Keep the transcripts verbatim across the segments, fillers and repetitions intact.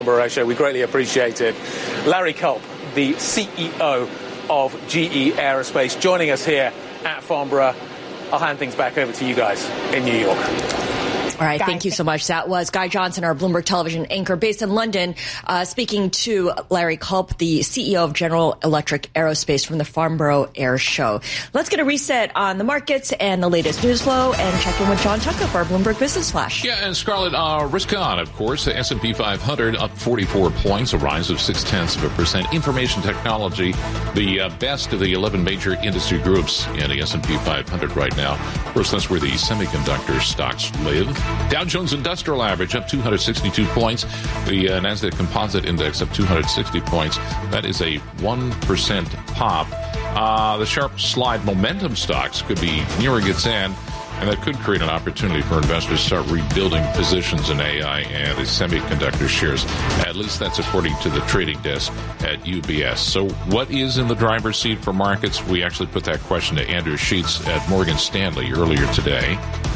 Show. We greatly appreciate it. Larry Culp, the C E O of G E Aerospace, joining us here at Farnborough. I'll hand things back over to you guys in New York. All right, thank you so much. That was Guy Johnson, our Bloomberg Television anchor based in London, uh, speaking to Larry Culp, the C E O of General Electric Aerospace from the Farnborough Air Show. Let's get a reset on the markets and the latest news flow and check in with John Tucker for our Bloomberg Business Flash. Yeah, and Scarlett, uh, risk on, of course. The S and P five hundred up forty-four points, a rise of six-tenths of a percent. Information technology, the uh, best of the eleven major industry groups in the S and P five hundred right now. Of course, that's where the semiconductor stocks live. Dow Jones Industrial Average up two hundred sixty-two points. The uh, NASDAQ Composite Index up two hundred sixty points. That is a one percent pop. Uh, the sharp slide momentum stocks could be nearing its end, and that could create an opportunity for investors to start rebuilding positions in A I and the semiconductor shares. At least that's according to the trading desk at U B S. So what is in the driver's seat for markets? We actually put that question to Andrew Sheets at Morgan Stanley earlier today.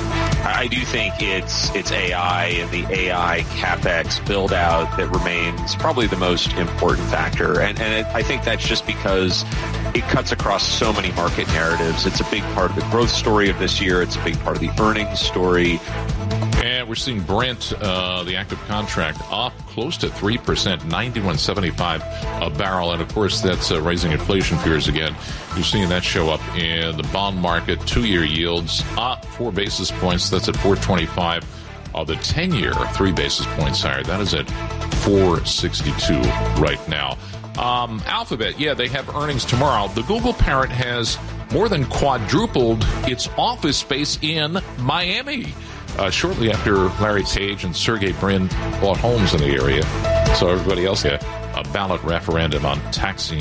I do think it's it's A I and the A I CapEx build out that remains probably the most important factor. And, and it, I think that's just because it cuts across so many market narratives. It's a big part of the growth story of this year. It's a big part of the earnings story. And we're seeing Brent, uh, the active contract, up close to three percent, ninety-one seventy-five a barrel. And, of course, that's uh, raising inflation fears again. You're seeing that show up in the bond market. Two-year yields up four basis points. That's at four twenty-five. Uh, the ten-year, three basis points higher. That is at four sixty-two right now. Um, Alphabet, yeah, they have earnings tomorrow. The Google parent has more than quadrupled its office space in Miami. Uh, shortly after Larry Page and Sergey Brin bought homes in the area. So everybody else had a ballot referendum on taxing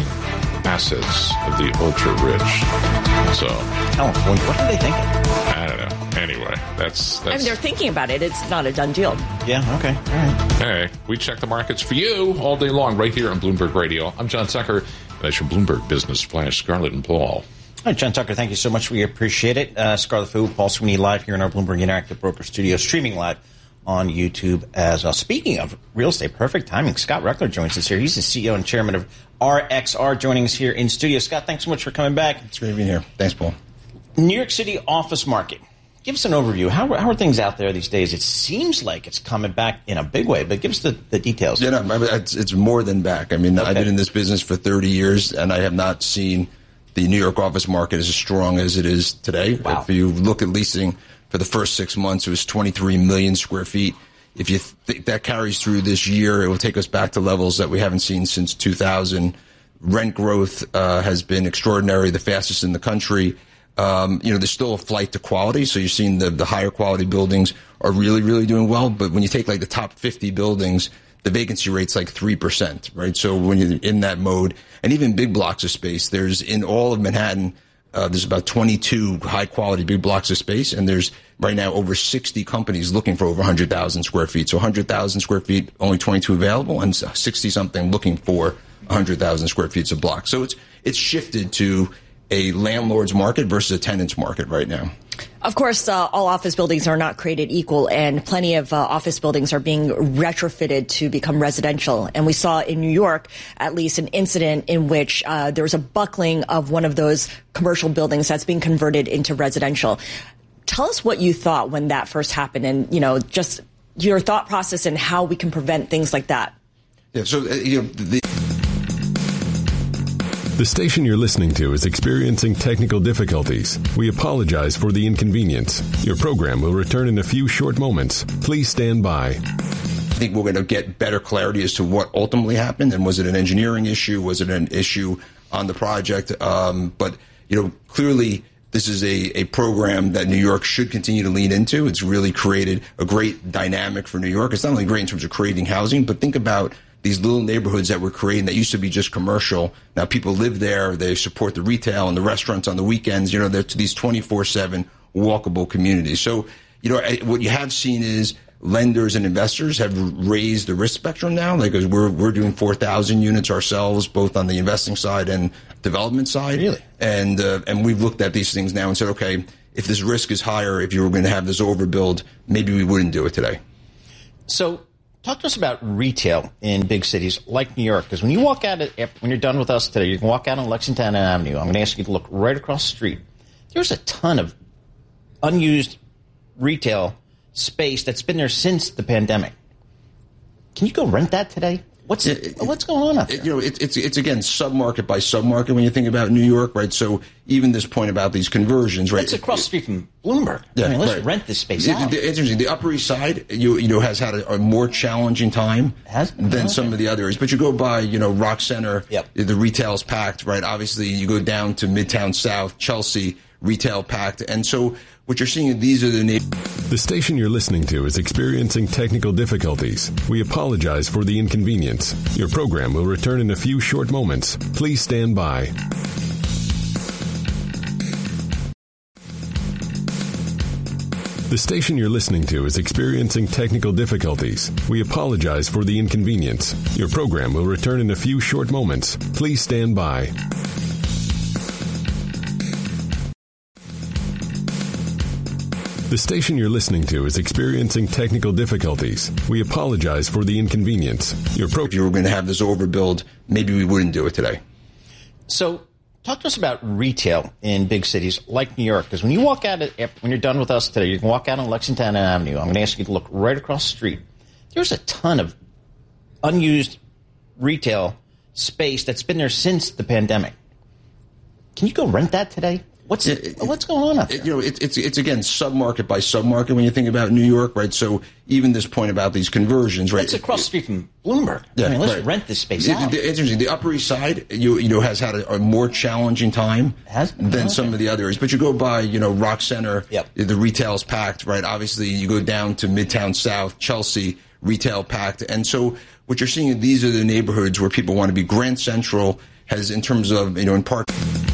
assets of the ultra-rich. So, California, what are they thinking? I don't know. Anyway, that's... that's I mean, they're thinking about it. It's not a done deal. Yeah, okay. All right. Hey, we check the markets for you all day long right here on Bloomberg Radio. I'm John Tucker. And that's your Bloomberg Business Flash, Scarlett and Paul. All right, John Tucker, thank you so much. We appreciate it. Uh, Scarlett Fu, Paul Sweeney live here in our Bloomberg Interactive Broker Studio, streaming live on YouTube as well. Speaking of real estate, perfect timing. Scott Reckler joins us here. He's the C E O and chairman of R X R, joining us here in studio. Scott, thanks so much for coming back. It's great being here. Thanks, Paul. New York City office market. Give us an overview. How, how are things out there these days? It seems like it's coming back in a big way, but give us the, the details. Yeah, no, it's, it's more than back. I mean, okay. I've been in this business for thirty years, and I have not seen the New York office market is as strong as it is today. Wow. If you look at leasing for the first six months, it was twenty-three million square feet. If you think that carries through this year, it will take us back to levels that we haven't seen since two thousand. Rent growth uh, has been extraordinary, the fastest in the country. Um, you know, there's still a flight to quality, so you're seeing the, the higher quality buildings are really, really doing well. But when you take like the top fifty buildings, the vacancy rate's like three percent, right? So when you're in that mode, and even big blocks of space, there's in all of Manhattan, uh, there's about twenty-two high quality big blocks of space, and there's right now over sixty companies looking for over one hundred thousand square feet. So one hundred thousand square feet, only twenty-two available, and sixty something looking for one hundred thousand square feet of block. So it's it's shifted to a landlord's market versus a tenant's market right now. Of course, uh, all office buildings are not created equal, and plenty of uh, office buildings are being retrofitted to become residential. And we saw in New York, at least, an incident in which uh, there was a buckling of one of those commercial buildings that's being converted into residential. Tell us what you thought when that first happened, and, you know, just your thought process and how we can prevent things like that. Yeah, so, uh, you know, the... The station you're listening to is experiencing technical difficulties. We apologize for the inconvenience. Your program will return in a few short moments. Please stand by. I think we're going to get better clarity as to what ultimately happened, and was it an engineering issue? Was it an issue on the project? Um, but, you know, clearly this is a, a program that New York should continue to lean into. It's really created a great dynamic for New York. It's not only great in terms of creating housing, but think about these little neighborhoods that we're creating that used to be just commercial. Now people live there. They support the retail and the restaurants on the weekends. You know, they're to these twenty-four seven walkable communities. So, you know, what you have seen is lenders and investors have raised the risk spectrum now. Like, we're we're doing four thousand units ourselves, both on the investing side and development side. Really? And uh, and we've looked at these things now and said, okay, if this risk is higher, if you were going to have this overbuild, maybe we wouldn't do it today. So talk to us about retail in big cities like New York, because when you walk out, at, when you're done with us today, you can walk out on Lexington Avenue. I'm going to ask you to look right across the street. There's a ton of unused retail space that's been there since the pandemic. Can you go rent that today? What's it, what's going on out there? You know, it, it's it's again submarket by submarket when you think about New York, right? So even this point about these conversions, right? It's across the street from Bloomberg. Yeah, I mean, let's right. rent this space it, out. It's interesting. The Upper East Side, you you know, has had a, a more challenging time has? than okay. some of the other areas. But you go by, you know, Rock Center, yep. the retail's packed, right? Obviously, you go down to Midtown South, Chelsea, retail packed, and so what you're seeing, these are the neighborhoods. The station you're listening to is experiencing technical difficulties. We apologize for the inconvenience. Your program will return in a few short moments. Please stand by. The station you're listening to is experiencing technical difficulties. We apologize for the inconvenience. Your program will return in a few short moments. Please stand by. The station you're listening to is experiencing technical difficulties. We apologize for the inconvenience. Your pro- if you were going to have this overbuild, maybe we wouldn't do it today. So talk to us about retail in big cities like New York, because when you walk out, at, when you're done with us today, you can walk out on Lexington Avenue. I'm going to ask you to look right across the street. There's a ton of unused retail space that's been there since the pandemic. Can you go rent that today? What's it, what's going on out there? You know, it, it's it's again submarket by submarket when you think about New York, right? So even this point about these conversions, right? It's across the street from Bloomberg. Yeah, I mean, let's right. rent this space it, out. It's interesting. The Upper East Side, you you know, has had a, a more challenging time has? than okay. some of the other areas. But you go by, you know, Rock Center, yep. the retail's packed, right? Obviously, you go down to Midtown South, Chelsea, retail packed, and so what you're seeing, these are the neighborhoods where people want to be. Grand Central has, in terms of, you know, in part.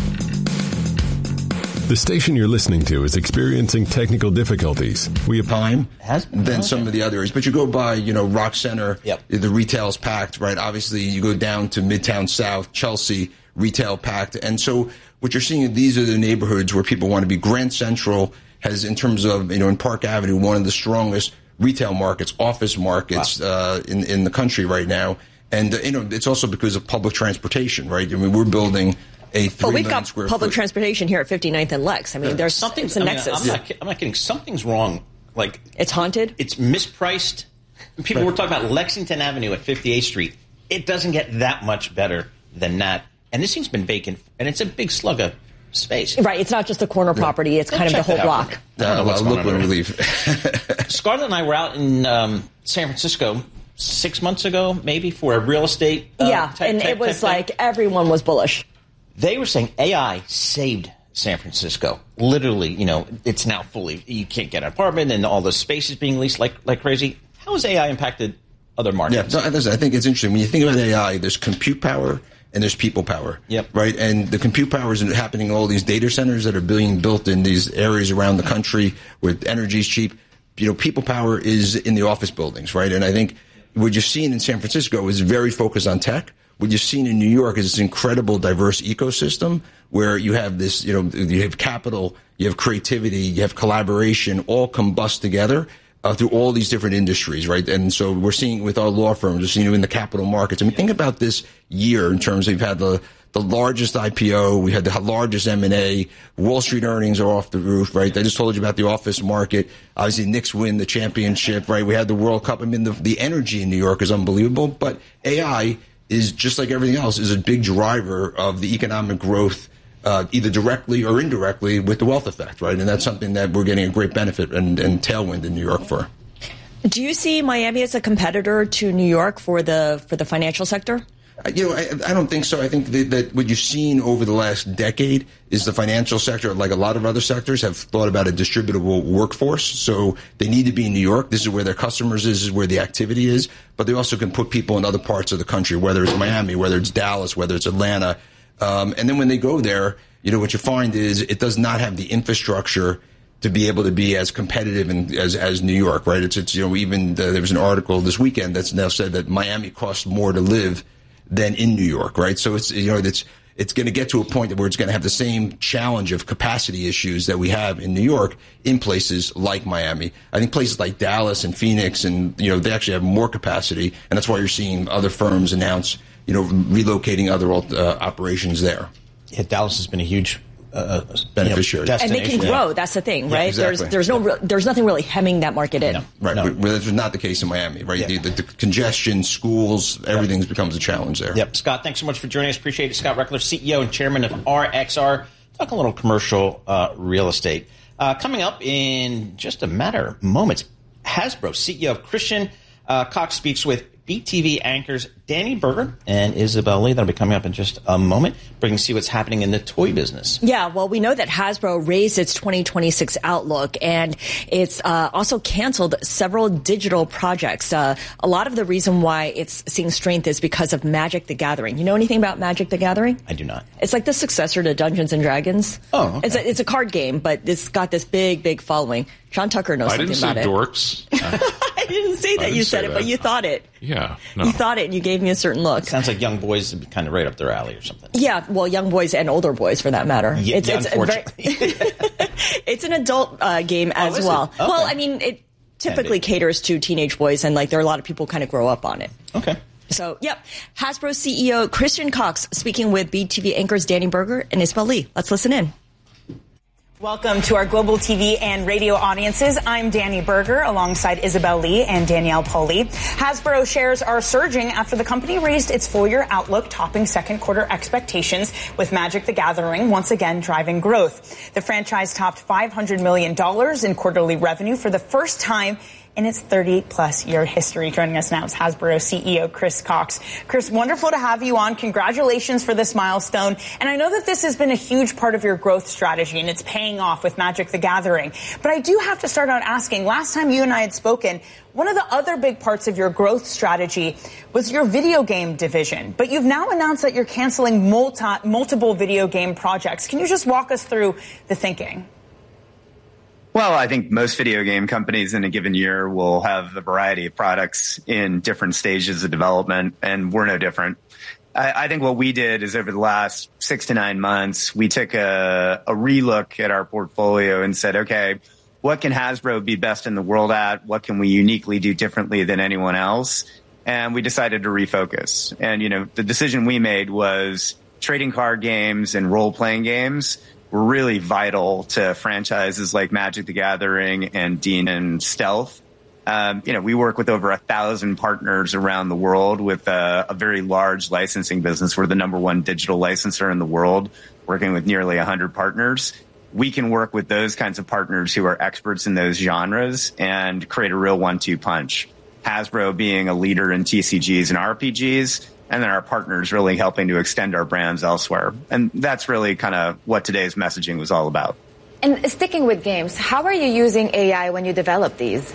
The station you're listening to is experiencing technical difficulties. We have time has? than okay. some of the other areas. But you go by, you know, Rock Center, yep. the retail's packed, right? Obviously, you go down to Midtown South, Chelsea, retail packed. And so what you're seeing, these are the neighborhoods where people want to be. Grand Central has, in terms of, you know, in Park Avenue, one of the strongest retail markets, office markets wow. uh, in, in the country right now. And, uh, you know, it's also because of public transportation, right? I mean, we're building a three well, we've million got square public foot. transportation here at fifty-ninth and Lex. I mean, there's something. It's a I mean, nexus. I'm not, I'm not kidding. Something's wrong. Like it's haunted. It's mispriced. People were talking about Lexington Avenue at fifty-eighth Street. It doesn't get that much better than that. And this thing's been vacant, and it's a big slug of space. Right. It's not just the corner property. It's Go kind of the whole block. Uh, well, look when we leave. Scarlett and I were out in um, San Francisco six months ago, maybe, for a real estate. Uh, yeah, type, and type, it was type like thing. Everyone was bullish. They were saying A I saved San Francisco. Literally, you know, it's now fully, you can't get an apartment and all the space is being leased like, like crazy. How has A I impacted other markets? Yeah, I think it's interesting. When you think about A I, there's compute power and there's people power. Yep. Right? And the compute power is happening in all these data centers that are being built in these areas around the country where energy is cheap. You know, people power is in the office buildings, right? And I think what you've seen in San Francisco is very focused on tech. What you've seen in New York is this incredible diverse ecosystem where you have this, you know, you have capital, you have creativity, you have collaboration, all combust together uh, through all these different industries, right? And so we're seeing with our law firms, we're seeing it in the capital markets. I mean, think about this year in terms of we've had the the largest I P O, we had the largest M and A, Wall Street earnings are off the roof, right? I just told you about the office market. Obviously, Knicks win the championship, right? We had the World Cup. I mean, the, the energy in New York is unbelievable, but A I is just like everything else, is a big driver of the economic growth, uh, either directly or indirectly with the wealth effect, right? And that's something that we're getting a great benefit and, and tailwind in New York for. Do you see Miami as a competitor to New York for the for the financial sector? You know, I, I don't think so. I think that, that what you've seen over the last decade is the financial sector, like a lot of other sectors, have thought about a distributable workforce. So they need to be in New York. This is where their customers is, this is where the activity is. But they also can put people in other parts of the country, whether it's Miami, whether it's Dallas, whether it's Atlanta. Um, and then when they go there, you know, what you find is it does not have the infrastructure to be able to be as competitive and as as New York, right? It's, it's you know, even the, there was an article this weekend that's now said that Miami costs more to live than in New York, right? So it's, you know, it's, it's going to get to a point where it's going to have the same challenge of capacity issues that we have in New York in places like Miami. I think places like Dallas and Phoenix, and you know, they actually have more capacity, and that's why you're seeing other firms announce, you know, relocating other uh, operations there. Yeah, Dallas has been a huge Uh, beneficiary, you know, and they can grow. Yeah. That's the thing, right? Yeah, exactly. There's there's no yeah. there's nothing really hemming that market in. No, right, no. But, but that's not the case in Miami, right? Yeah. The, the, the congestion, schools, everything yep. becomes a challenge there. Yep. Scott, thanks so much for joining us. Appreciate it. Scott Rechler, C E O and Chairman of R X R. Talk a little commercial uh, real estate. Uh, coming up in just a matter of moments, Hasbro C E O Christian uh, Cox speaks with B T V anchors Danny Berger and Isabel Lee. That'll be coming up in just a moment. We're going to see what's happening in the toy business. Yeah, well, we know that Hasbro raised its twenty twenty-six outlook, and it's uh, also canceled several digital projects. Uh, a lot of the reason why it's seeing strength is because of Magic the Gathering. You know anything about Magic the Gathering? I do not. It's like the successor to Dungeons and Dragons. Oh, okay. It's a, it's a card game, but it's got this big, big following. Sean Tucker knows I something about it. I didn't say dorks. I didn't say that. Didn't you said say it, that. but you thought it. Yeah. No. You thought it, and you gave me a certain look. Sounds like young boys would be kind of right up their alley or something. Yeah, well, young boys and older boys, for that matter. Yeah, it's, yeah, it's, unfortunately. Very, it's an adult uh, game as oh, well. Okay. Well, I mean, it typically caters to teenage boys, and like there are a lot of people kind of grow up on it. Okay. So, yep. Hasbro C E O Christian Cox speaking with B T V anchors Danny Berger and Isabel Lee. Let's listen in. Welcome to our global T V and radio audiences. I'm Danny Berger alongside Isabel Lee and Danielle Poli. Hasbro shares are surging after the company raised its full-year outlook, topping second quarter expectations, with Magic the Gathering once again driving growth. The franchise topped five hundred million dollars in quarterly revenue for the first time in its thirty-plus year history. Joining us now is Hasbro C E O Chris Cox. Chris, wonderful to have you on. Congratulations for this milestone. And I know that this has been a huge part of your growth strategy, and it's paying off with Magic the Gathering. But I do have to start out asking, last time you and I had spoken, one of the other big parts of your growth strategy was your video game division. But you've now announced that you're canceling multi, multiple video game projects. Can you just walk us through the thinking? Well, I think most video game companies in a given year will have a variety of products in different stages of development, and we're no different. I, I think what we did is over the last six to nine months, we took a, a relook at our portfolio and said, okay, what can Hasbro be best in the world at? What can we uniquely do differently than anyone else? And we decided to refocus. And, you know, the decision we made was trading card games and role-playing games were really vital to franchises like Magic the Gathering and Dean and Stealth. Um, you know, we work with over a thousand partners around the world with a, a very large licensing business. We're the number one digital licensor in the world, working with nearly a hundred partners. We can work with those kinds of partners who are experts in those genres and create a real one two punch. Hasbro being a leader in T C Gs and R P Gs, and then our partners really helping to extend our brands elsewhere. And that's really kind of what today's messaging was all about. And sticking with games, how are you using A I when you develop these?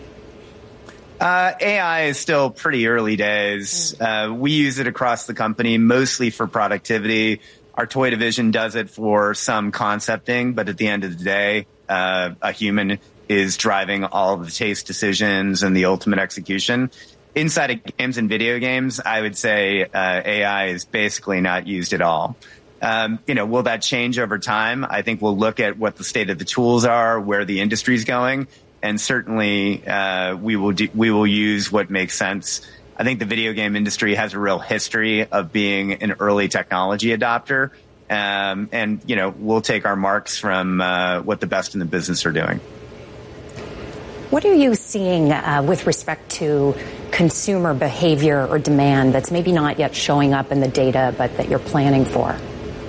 Uh, A I is still pretty early days. Uh, we use it across the company, mostly for productivity. Our toy division does it for some concepting, but at the end of the day, uh, a human is driving all of the taste decisions and the ultimate execution. Inside of games and video games, I would say uh, A I is basically not used at all. Um, you know, will that change over time? I think we'll look at what the state of the tools are, where the industry's going, and certainly uh, we will do, we will use what makes sense. I think the video game industry has a real history of being an early technology adopter, um, and you know, we'll take our marks from uh, what the best in the business are doing. What are you seeing uh, with respect to consumer behavior or demand that's maybe not yet showing up in the data, but that you're planning for?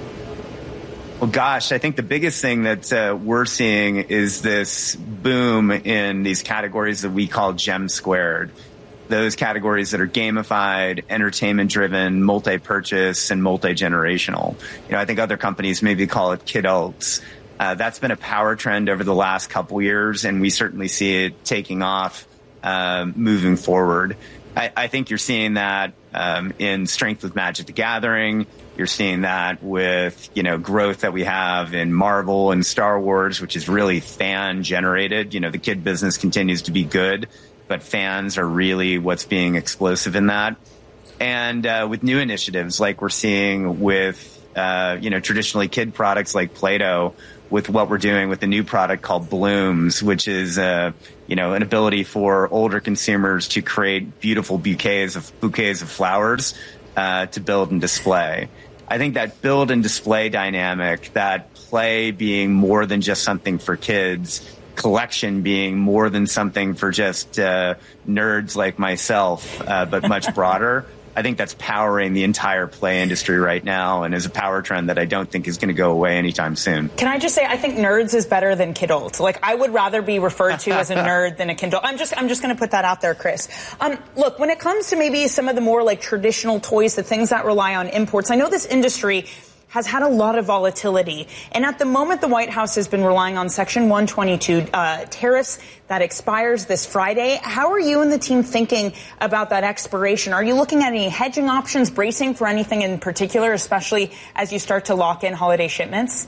Well, gosh, I think the biggest thing that uh, we're seeing is this boom in these categories that we call Gem Squared. Those categories that are gamified, entertainment-driven, multi-purchase, and multi-generational. You know, I think other companies maybe call it kidults. Uh, that's been a power trend over the last couple years, and we certainly see it taking off um, moving forward. I, I think you're seeing that um, in strength with Magic the Gathering. You're seeing that with, you know, growth that we have in Marvel and Star Wars, which is really fan-generated. You know, the kid business continues to be good, but fans are really what's being explosive in that. And uh, with new initiatives like we're seeing with uh, you know, traditionally kid products like Play-Doh with what we're doing with the new product called Blooms, which is, uh, you know, an ability for older consumers to create beautiful bouquets of bouquets of flowers uh, to build and display. I think that build and display dynamic, that play being more than just something for kids, collection being more than something for just uh, nerds like myself, uh, but much broader. I think that's powering the entire play industry right now, and is a power trend that I don't think is going to go away anytime soon. Can I just say, I think nerds is better than kidult. Like, I would rather be referred to as a nerd than a kidult. I'm just, I'm just going to put that out there, Chris. Um, look, when it comes to maybe some of the more like traditional toys, the things that rely on imports, I know this industry has had a lot of volatility. And at the moment, the White House has been relying on Section one twenty-two uh, tariffs that expires this Friday. How are you and the team thinking about that expiration? Are you looking at any hedging options, bracing for anything in particular, especially as you start to lock in holiday shipments?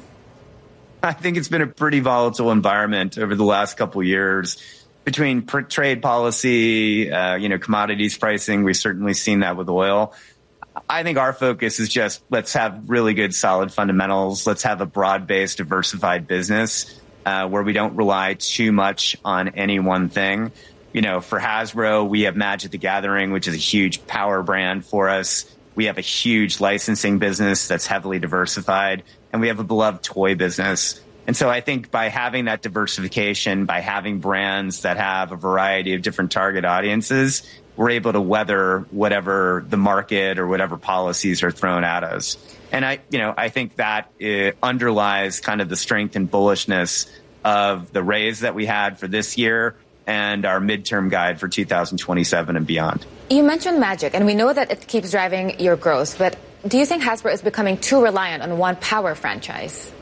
I think it's been a pretty volatile environment over the last couple of years. Between pr- trade policy, uh, you know, commodities pricing, we've certainly seen that with oil. I think our focus is just, let's have really good, solid fundamentals. Let's have a broad-based, diversified business uh, where we don't rely too much on any one thing. You know, for Hasbro, we have Magic the Gathering, which is a huge power brand for us. We have a huge licensing business that's heavily diversified, and we have a beloved toy business. And so I think by having that diversification, by having brands that have a variety of different target audiences, we're able to weather whatever the market or whatever policies are thrown at us. And I, you know, I think that it underlies kind of the strength and bullishness of the raise that we had for this year and our midterm guide for two thousand twenty-seven and beyond. You mentioned Magic, and we know that it keeps driving your growth, but do you think Hasbro is becoming too reliant on one power franchise?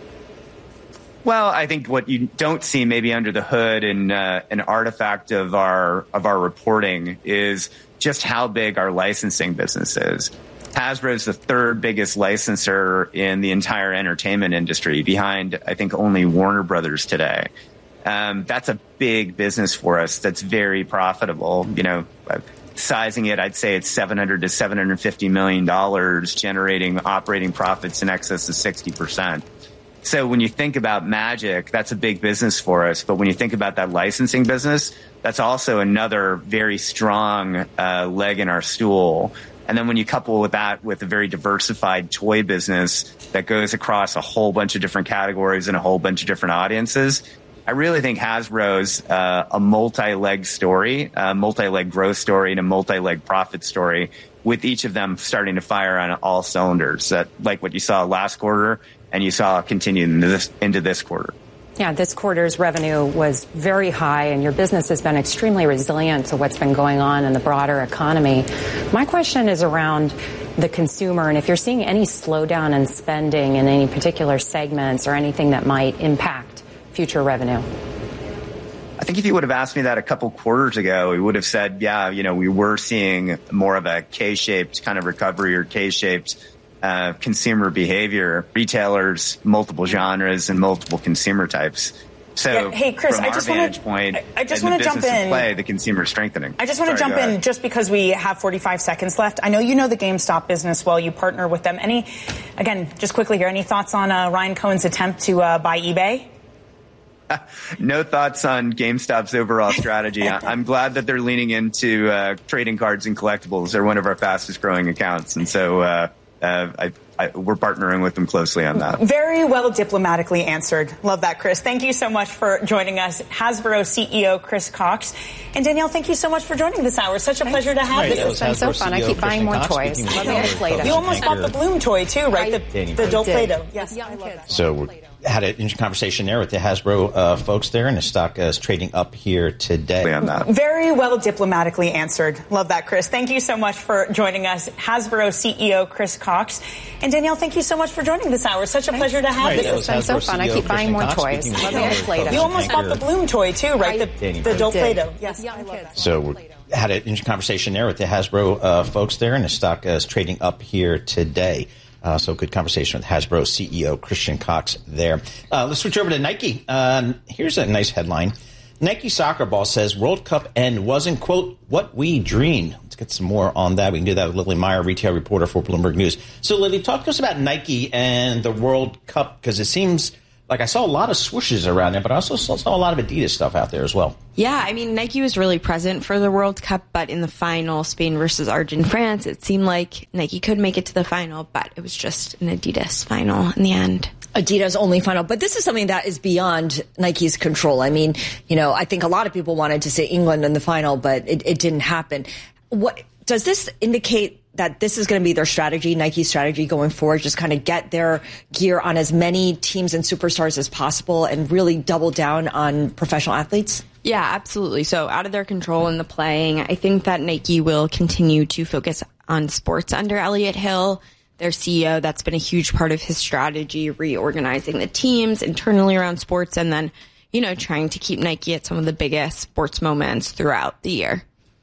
Well, I think what you don't see maybe under the hood and uh, an artifact of our of our reporting is just how big our licensing business is. Hasbro is the third biggest licensor in the entire entertainment industry, behind, I think, only Warner Brothers today. Um, that's a big business for us that's very profitable. You know, sizing it, I'd say it's seven hundred to seven hundred fifty million dollars, generating operating profits in excess of sixty percent. So when you think about Magic, that's a big business for us. But when you think about that licensing business, that's also another very strong uh, leg in our stool. And then when you couple with that with a very diversified toy business that goes across a whole bunch of different categories and a whole bunch of different audiences, I really think Hasbro's uh, a multi-leg story, a multi-leg growth story, and a multi-leg profit story, with each of them starting to fire on all cylinders, that, like what you saw last quarter and you saw continue into this, into this quarter. Yeah, this quarter's revenue was very high, and your business has been extremely resilient to what's been going on in the broader economy. My question is around the consumer, and if you're seeing any slowdown in spending in any particular segments or anything that might impact future revenue. I think if you would have asked me that a couple quarters ago, we would have said, yeah, you know, we were seeing more of a K-shaped kind of recovery or K-shaped uh, consumer behavior, retailers, multiple genres and multiple consumer types. So yeah, hey, Chris, from I our just vantage wanna, point, I, I just want to jump in. Play, the consumer is strengthening. I just want to jump in ahead. just because we have forty-five seconds left. I know you know the GameStop business well. You partner with them. Any, again, just quickly here, any thoughts on uh, Ryan Cohen's attempt to uh, buy eBay? No thoughts on GameStop's overall strategy. I'm glad that they're leaning into uh, trading cards and collectibles. They're one of our fastest growing accounts. And so uh, uh, I, I, we're partnering with them closely on that. Very well diplomatically answered. Love that, Chris. Thank you so much for joining us. Hasbro C E O Chris Cox. And Danielle, thank you so much for joining this hour. Such a pleasure to have you. you. This has been so fun. I keep buying more toys. Love the Play-Doh. You almost bought the Bloom toy, too, right? I the the adult Play-Doh. Yes, I love that. So we had an interesting conversation there with the Hasbro uh, folks there, and the stock is trading up here today. On that. Very well diplomatically answered. Love that, Chris. Thank you so much for joining us. Hasbro C E O Chris Cox. And Danielle, thank you so much for joining this hour. Such a pleasure to have Right, you. This has been so fun. I keep buying more toys. Love the Play-Doh. You almost bought the Bloom toy, too, right? The, the adult Play-Doh. Yes, young kids. So we had an interesting conversation there with the Hasbro uh, folks there, and the stock is trading up here today. Uh, so good conversation with Hasbro C E O Christian Cox there. Uh, let's switch over to Nike. Um, here's a nice headline. Nike soccer boss says World Cup end wasn't, quote, what we dreamed. Let's get some more on that. We can do that with Lily Meyer, retail reporter for Bloomberg News. So, Lily, talk to us about Nike and the World Cup, because it seems like I saw a lot of swooshes around there, but I also saw a lot of Adidas stuff out there as well. Yeah, I mean, Nike was really present for the World Cup, but in the final, Spain versus Argentina, France, it seemed like Nike could make it to the final, but it was just an Adidas final in the end. Adidas only final. But this is something that is beyond Nike's control. I mean, you know, I think a lot of people wanted to see England in the final, but it, it didn't happen. What does this indicate that this is going to be their strategy, Nike's strategy going forward, just kind of get their gear on as many teams and superstars as possible and really double down on professional athletes? Yeah, absolutely. So out of their control in the playing, I think that Nike will continue to focus on sports under Elliott Hill, their C E O. That's been a huge part of his strategy, reorganizing the teams internally around sports and then, you know, trying to keep Nike at some of the biggest sports moments throughout the year.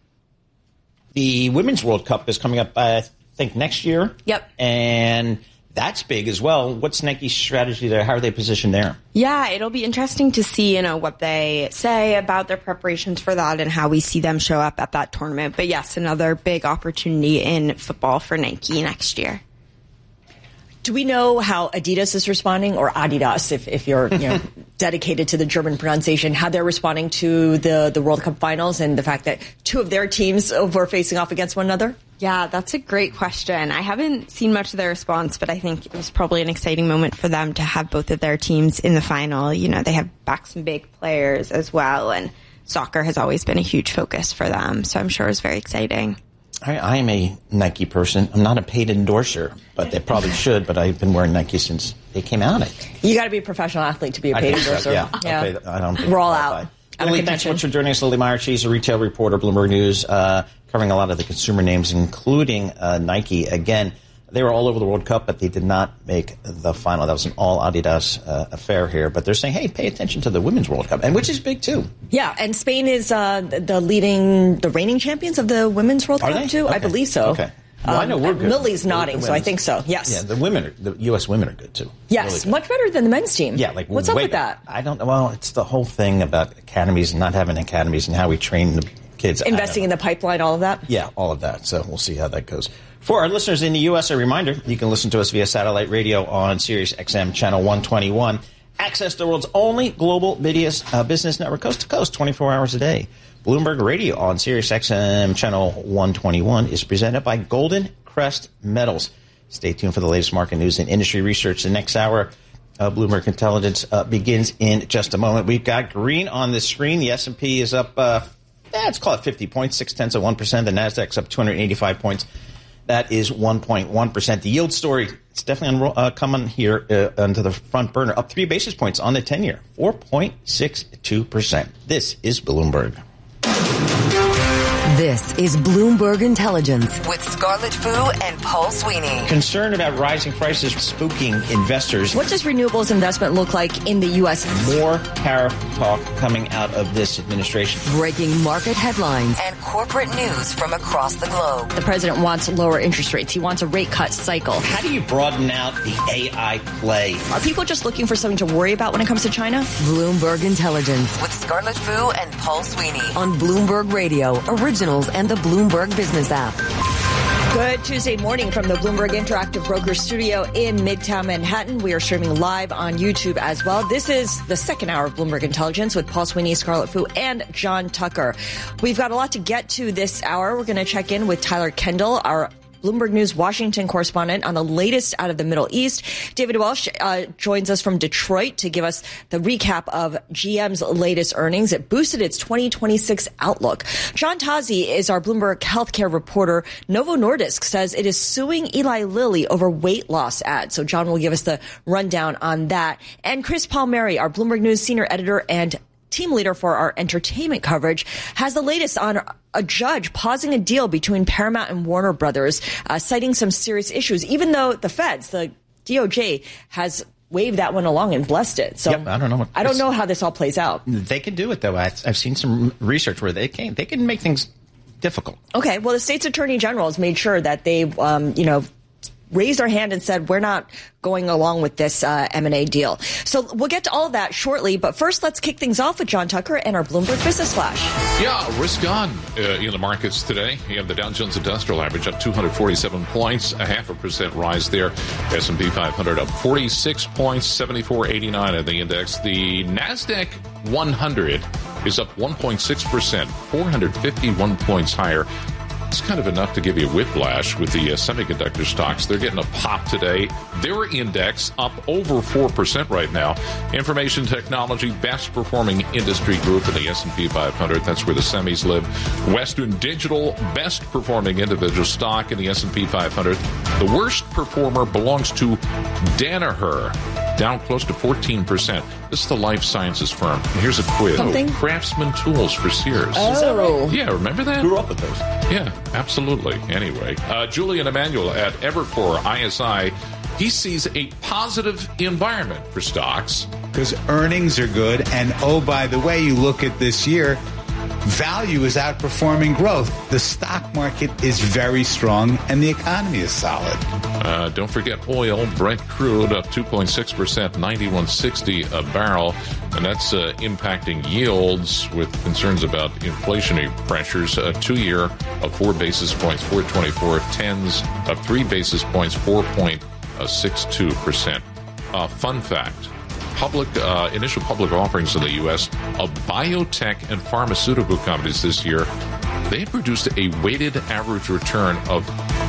The Women's World Cup is coming up, I think, next year. Yep. And that's big as well. What's Nike's strategy there? How are they positioned there? Yeah, it'll be interesting to see, you know, what they say about their preparations for that and how we see them show up at that tournament. But yes, another big opportunity in football for Nike next year. Do we know how Adidas is responding, or Adidas, if, if you're you know, dedicated to the German pronunciation, how they're responding to the, the World Cup finals and the fact that two of their teams were facing off against one another? Yeah, that's a great question. I haven't seen much of their response, but I think it was probably an exciting moment for them to have both of their teams in the final. You know, they have back some big players as well, and soccer has always been a huge focus for them, so I'm sure it was very exciting. I, I am a Nike person. I'm not a paid endorser, but they probably should. But I've been wearing Nike since they came out. I think. You got to be a professional athlete to be a paid endorser. So, yeah, yeah. Okay, I don't think we're all out. Lily, thanks so much for joining us. Lily Meyer, she's a retail reporter, Bloomberg News, uh, covering a lot of the consumer names, including uh, Nike. Again, they were all over the World Cup, but they did not make the final. That was an all Adidas uh, affair here. But they're saying, hey, pay attention to the Women's World Cup, and which is big too. Yeah, and Spain is uh, the leading, the reigning champions of the Women's World Are Cup they? too. Okay. I believe so. Okay. Well, um, I know we're good. Millie's nodding, the so I think so. Yes. Yeah, the women, are, the U S women are good too. Yes, really much better than the men's team. Yeah, like what's up with better. that? I don't know. Well, it's the whole thing about academies and not having academies and how we train the kids. Investing in the pipeline, all of that. Yeah, all of that. So we'll see how that goes. For our listeners in the U S, a reminder, you can listen to us via satellite radio on Sirius X M channel one twenty-one. Access the world's only global business, uh, business network, coast to coast, twenty-four hours a day. Bloomberg Radio on Sirius X M channel one twenty-one is presented by Golden Crest Metals. Stay tuned for the latest market news and industry research. The next hour of Bloomberg Intelligence uh, begins in just a moment. We've got green on the screen. The S and P is up, uh, let's call it fifty points, six tenths of one percent. The Nasdaq's up two hundred eighty-five points. That is one point one percent. The yield story, it's definitely on, uh, coming here uh, onto the front burner, up three basis points on the ten-year, four point six two percent. This is Bloomberg. This is Bloomberg Intelligence with Scarlett Fu and Paul Sweeney. Concern about rising prices spooking investors. What does renewables investment look like in the U S? More tariff talk coming out of this administration. Breaking market headlines and corporate news from across the globe. The president wants lower interest rates. He wants a rate cut cycle. How do you broaden out the A I play? Are people just looking for something to worry about when it comes to China? Bloomberg Intelligence with Scarlett Fu and Paul Sweeney on Bloomberg Radio, Originals, and the Bloomberg Business app. Good Tuesday morning from the Bloomberg Interactive Brokers studio in Midtown Manhattan. We are streaming live on YouTube as well. This is the second hour of Bloomberg Intelligence with Paul Sweeney, Scarlett Fu, and John Tucker. We've got a lot to get to this hour. We're going to check in with Tyler Kendall, our Bloomberg News Washington correspondent, on the latest out of the Middle East. David Welsh uh, joins us from Detroit to give us the recap of G M's latest earnings. It boosted its twenty twenty-six outlook. John Tazi is our Bloomberg healthcare reporter. Novo Nordisk says it is suing Eli Lilly over weight loss ads. So John will give us the rundown on that. And Chris Palmieri, our Bloomberg News senior editor and team leader for our entertainment coverage, has the latest on a judge pausing a deal between Paramount and Warner Brothers, uh, citing some serious issues, even though the feds, the D O J, has waved that one along and blessed it. So yep, I don't know. What I don't know how this all plays out. They can do it, though. I've, I've seen some research where they can they can make things difficult. Okay. Well, the state's attorney general has made sure that they, um, you know, raised their hand and said, we're not going along with this uh, M and A deal. So we'll get to all of that shortly. But first, let's kick things off with John Tucker and our Bloomberg Business Flash. Yeah, risk on uh, in the markets today. You have the Dow Jones Industrial Average up two hundred forty-seven points, a half a percent rise there. S and P five hundred up forty-six points, seventy-four eighty-nine at the index. The NASDAQ one hundred is up one point six percent, four hundred fifty-one points higher. It's kind of enough to give you a whiplash with the uh, semiconductor stocks. They're getting a pop today. Their index up over four percent right now. Information technology, best performing industry group in the S and P five hundred. That's where the semis live. Western Digital, best performing individual stock in the S and P five hundred. The worst performer belongs to Danaher, down close to fourteen percent. This is the life sciences firm. And here's a quiz. Something? Craftsman Tools for Sears. Oh. Yeah, remember that? Grew up with those. Yeah, absolutely. Anyway, uh, Julian Emanuel at Evercore I S I, he sees a positive environment for stocks. Because earnings are good. And, oh, by the way, you look at this year, value is outperforming growth. The stock market is very strong, and the economy is solid. Uh, don't forget oil, Brent crude up two point six percent, ninety-one sixty a barrel. And that's uh, impacting yields with concerns about inflationary pressures. A two-year of four basis points, four twenty-four. Tens of three basis points, four point six two percent. Uh, fun fact. Public uh, initial public offerings in the U S of biotech and pharmaceutical companies this year, they produced a weighted average return of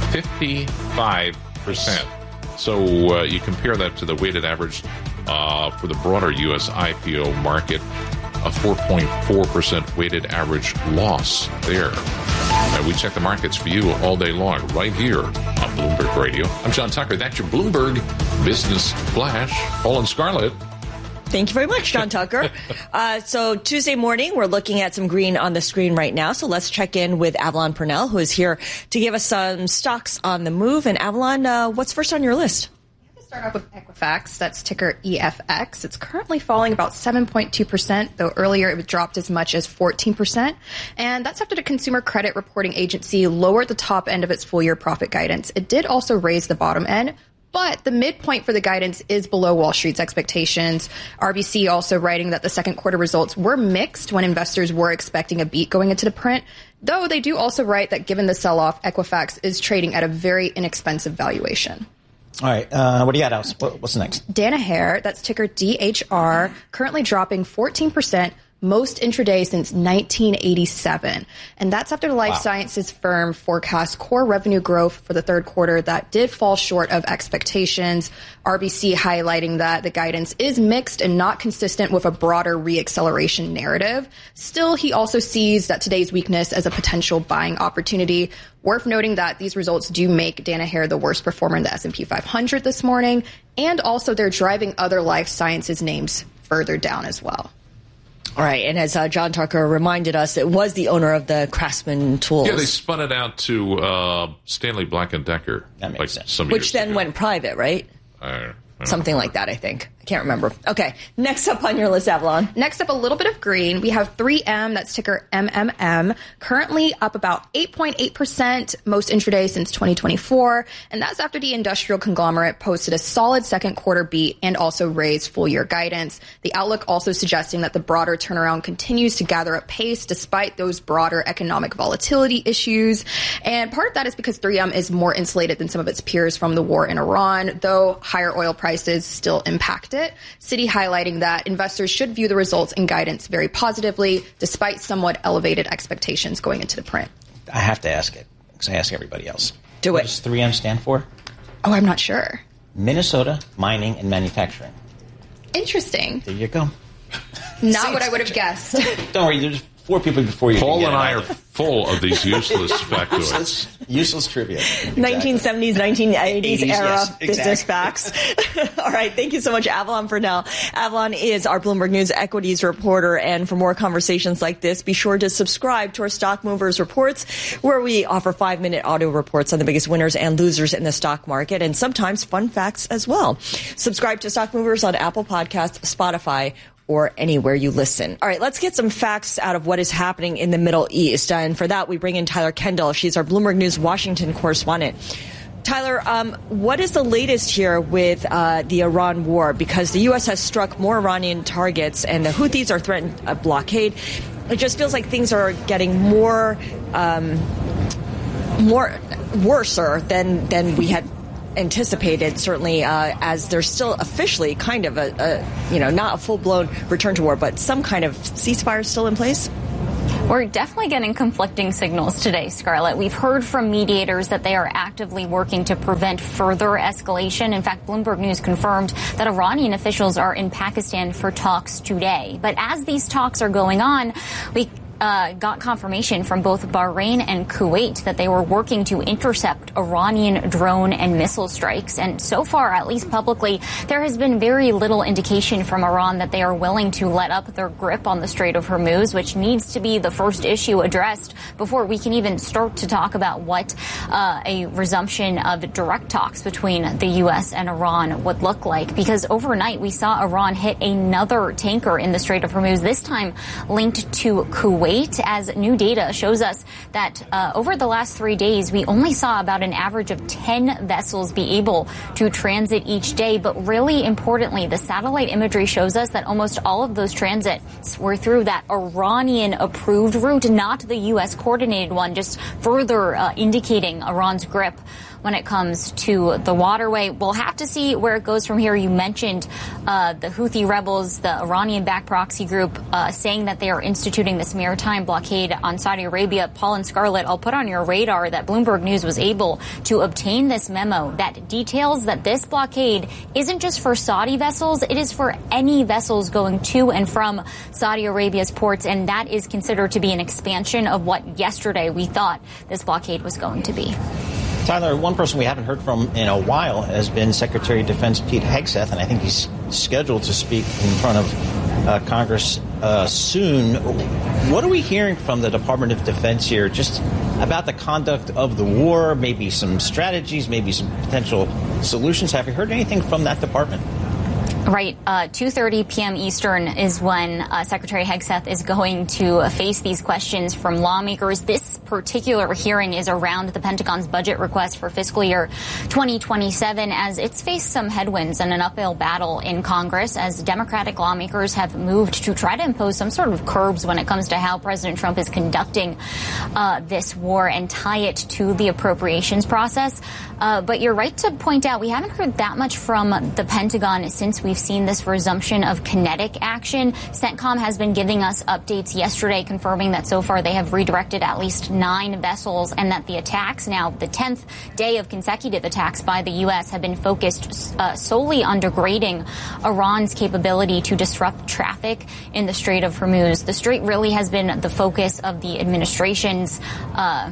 fifty-five percent. So uh, you compare that to the weighted average uh, for the broader U S I P O market, a four point four percent weighted average loss there. Uh, we check the markets for you all day long right here on Bloomberg Radio. I'm John Tucker. That's your Bloomberg Business Flash. Paul and Scarlett. Thank you very much, John Tucker. Uh, so Tuesday morning, we're looking at some green on the screen right now. So let's check in with Avalon Purnell, who is here to give us some stocks on the move. And Avalon, uh, what's first on your list? Start off with Equifax. That's ticker E F X. It's currently falling about seven point two percent, though earlier it dropped as much as fourteen percent. And that's after the Consumer Credit Reporting Agency lowered the top end of its full-year profit guidance. It did also raise the bottom end, but the midpoint for the guidance is below Wall Street's expectations. R B C also writing that the second quarter results were mixed when investors were expecting a beat going into the print, though they do also write that given the sell-off, Equifax is trading at a very inexpensive valuation. All right. Uh, what do you got, Alice? What's next? Danaher, that's ticker D H R, currently dropping fourteen percent, most intraday since nineteen eighty-seven. And that's after the life wow. sciences firm forecast core revenue growth for the third quarter that did fall short of expectations. R B C highlighting that the guidance is mixed and not consistent with a broader reacceleration narrative. Still, he also sees that today's weakness as a potential buying opportunity. Worth noting that these results do make Danaher the worst performer in the S and P five hundred this morning, and also they're driving other life sciences names further down as well. All right, and as uh, John Tucker reminded us, it was the owner of the Craftsman Tools. Yeah, they spun it out to uh, Stanley Black and Decker. That makes like sense. Some Which years then ago. went private, right? Uh, Something like that, I think. I can't remember. Okay, next up on your list, Avalon. Next up, a little bit of green. We have three M, that's ticker M M M, currently up about eight point eight percent, most intraday since twenty twenty-four. And that's after the industrial conglomerate posted a solid second quarter beat and also raised full year guidance. The outlook also suggesting that the broader turnaround continues to gather up pace despite those broader economic volatility issues. And part of that is because three M is more insulated than some of its peers from the war in Iran, though higher oil prices still impact it. Citi highlighting that investors should view the results and guidance very positively, despite somewhat elevated expectations going into the print. I have to ask it, because I ask everybody else. Do what it. What does three M stand for? Oh, I'm not sure. Minnesota Mining and Manufacturing. Interesting. There you go. Not See, what I would have guessed. Don't worry, there's four people before you. Paul can get and it I either. are full of these useless factoids. useless, useless trivia. Exactly. nineteen seventies, nineteen eighties eighties, era yes, business exactly. facts. All right. Thank you so much, Avalon Purnell. Avalon is our Bloomberg News equities reporter. And for more conversations like this, be sure to subscribe to our Stock Movers Reports, where we offer five minute audio reports on the biggest winners and losers in the stock market, and sometimes fun facts as well. Subscribe to Stock Movers on Apple Podcasts, Spotify, or anywhere you listen. All right, let's get some facts out of what is happening in the Middle East. And for that, we bring in Tyler Kendall. She's our Bloomberg News Washington correspondent. Tyler, um, what is the latest here with uh, the Iran war? Because the U S has struck more Iranian targets and the Houthis are threatened a blockade. It just feels like things are getting more, um, more worser than, than we had anticipated, certainly, uh, as there's still officially kind of a, a, you know, not a full-blown return to war, but some kind of ceasefire still in place? We're definitely getting conflicting signals today, Scarlett. We've heard from mediators that they are actively working to prevent further escalation. In fact, Bloomberg News confirmed that Iranian officials are in Pakistan for talks today. But as these talks are going on, we Uh, got confirmation from both Bahrain and Kuwait that they were working to intercept Iranian drone and missile strikes. And so far, at least publicly, there has been very little indication from Iran that they are willing to let up their grip on the Strait of Hormuz, which needs to be the first issue addressed before we can even start to talk about what uh, a resumption of direct talks between the U S and Iran would look like. Because overnight, we saw Iran hit another tanker in the Strait of Hormuz, this time linked to Kuwait. As new data shows us that uh, over the last three days, we only saw about an average of ten vessels be able to transit each day. But really importantly, the satellite imagery shows us that almost all of those transits were through that Iranian-approved route, not the U S coordinated one, just further uh, indicating Iran's grip when it comes to the waterway. We'll have to see where it goes from here. You mentioned uh, the Houthi rebels, the Iranian-backed proxy group, uh, saying that they are instituting this maritime blockade on Saudi Arabia. Paul and Scarlett, I'll put on your radar that Bloomberg News was able to obtain this memo that details that this blockade isn't just for Saudi vessels, it is for any vessels going to and from Saudi Arabia's ports, and that is considered to be an expansion of what yesterday we thought this blockade was going to be. Tyler, one person we haven't heard from in a while has been Secretary of Defense Pete Hegseth, and I think he's scheduled to speak in front of uh, Congress uh, soon. What are we hearing from the Department of Defense here just about the conduct of the war, maybe some strategies, maybe some potential solutions? Have you heard anything from that department? Right. Uh, two thirty p.m. Eastern is when uh, Secretary Hegseth is going to face these questions from lawmakers. This particular hearing is around the Pentagon's budget request for fiscal year twenty twenty-seven, as it's faced some headwinds and an uphill battle in Congress as Democratic lawmakers have moved to try to impose some sort of curbs when it comes to how President Trump is conducting uh, this war and tie it to the appropriations process. Uh, but you're right to point out we haven't heard that much from the Pentagon since we've seen this resumption of kinetic action. CENTCOM has been giving us updates yesterday confirming that so far they have redirected at least nine vessels and that the attacks, now the tenth day of consecutive attacks by the U S, have been focused uh, solely on degrading Iran's capability to disrupt traffic in the Strait of Hormuz. The Strait really has been the focus of the administration's uh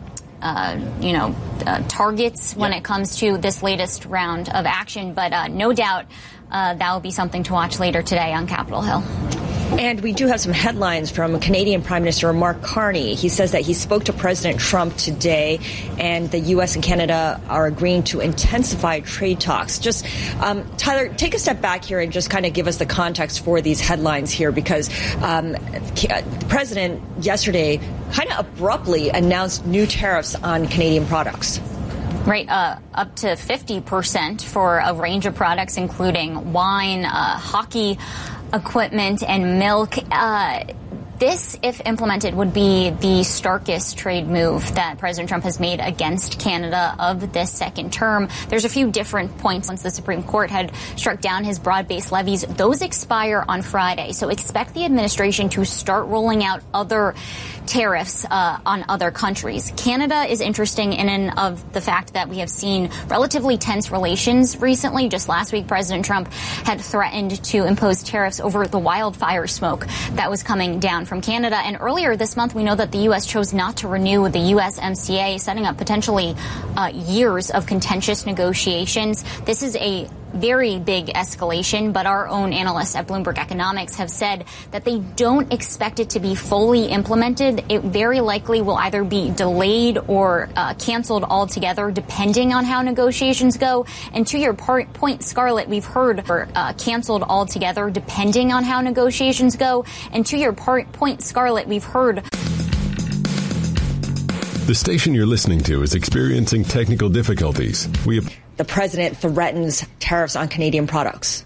Uh, you know, uh, targets when yeah. it comes to this latest round of action. But uh, no doubt uh, that will be something to watch later today on Capitol Hill. And we do have some headlines from Canadian Prime Minister Mark Carney. He says that he spoke to President Trump today, and the U S and Canada are agreeing to intensify trade talks. Just, um, Tyler, take a step back here and just kind of give us the context for these headlines here, because um, the President yesterday kind of abruptly announced new tariffs on Canadian products. Right, uh, up to fifty percent for a range of products, including wine, uh, hockey equipment, and milk. Uh, This, if implemented, would be the starkest trade move that President Trump has made against Canada of this second term. There's a few different points. Once the Supreme Court had struck down his broad-based levies, those expire on Friday. So expect the administration to start rolling out other tariffs uh, on other countries. Canada is interesting in and of the fact that we have seen relatively tense relations recently. Just last week, President Trump had threatened to impose tariffs over the wildfire smoke that was coming down from Canada. And earlier this month, we know that the U S chose not to renew the U S M C A, setting up potentially uh, years of contentious negotiations. This is a very big escalation, but our own analysts at Bloomberg Economics have said that they don't expect it to be fully implemented. It very likely will either be delayed or uh, canceled altogether, depending on how negotiations go. And to your part, point, Scarlett, we've heard uh, canceled altogether, depending on how negotiations go. And to your part, point, Scarlett, we've heard. The station you're listening to is experiencing technical difficulties. We have... The president threatens tariffs on Canadian products.